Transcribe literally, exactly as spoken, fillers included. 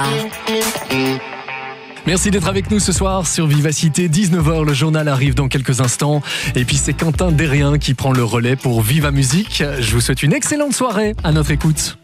Merci d'être avec nous ce soir sur Vivacité. dix-neuf heures, le journal arrive dans quelques instants. Et puis c'est Quentin Derrien qui prend le relais pour Viva Musique. Je vous souhaite une excellente soirée à notre écoute.